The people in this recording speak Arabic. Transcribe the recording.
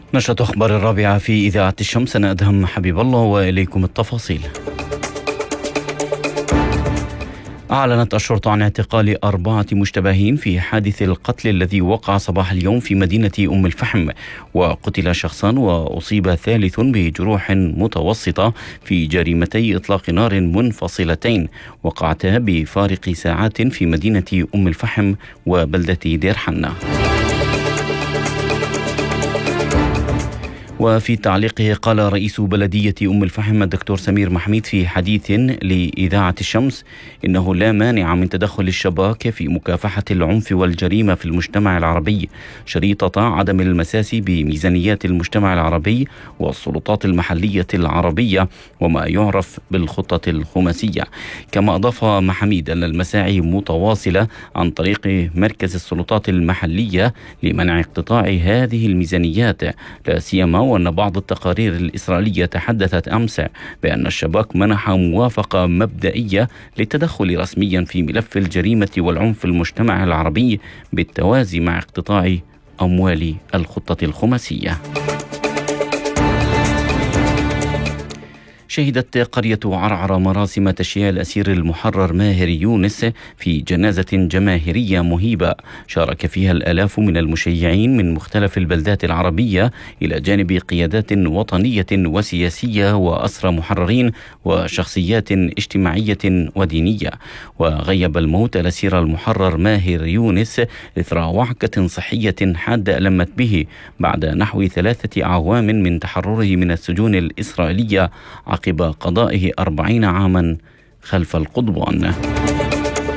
نشرة أخبار الرابعة في إذاعة الشمس. أنا أدهم حبيب الله وإليكم التفاصيل. أعلنت الشرطة عن اعتقال 4 مشتبهين في حادث القتل الذي وقع صباح اليوم في مدينة أم الفحم، وقتل شخصان وأصيب ثالث بجروح متوسطة في جريمتي إطلاق نار منفصلتين وقعتا بفارق ساعات في مدينة أم الفحم وبلدة دير حنة. وفي تعليقه قال رئيس بلدية أم الفحم الدكتور سمير محميد في حديث لإذاعة الشمس إنه لا مانع من تدخل الشباك في مكافحة العنف والجريمة في المجتمع العربي، شريطة عدم المساس بميزانيات المجتمع العربي والسلطات المحلية العربية وما يعرف بالخطة الخماسية. كما أضاف محميد أن المساعي متواصلة عن طريق مركز السلطات المحلية لمنع اقتطاع هذه الميزانيات، لا سيما وأن بعض التقارير الإسرائيلية تحدثت أمس بأن الشباك منح موافقة مبدئية للتدخل رسميا في ملف الجريمة والعنف في المجتمع العربي بالتوازي مع اقتطاع أموال الخطة الخماسية. شهدت قرية عرعر مراسم تشييع الأسير المحرر ماهر يونس في جنازة جماهيرية مهيبة شارك فيها الآلاف من المشيعين من مختلف البلدات العربية إلى جانب قيادات وطنية وسياسية وأسرى محررين وشخصيات اجتماعية ودينية. وغيب الموت الأسير المحرر ماهر يونس إثر وعكة صحية حادة ألمت به بعد نحو 3 أعوام من تحرره من السجون الإسرائيلية عقب قضائه 40 عاما خلف القضبان.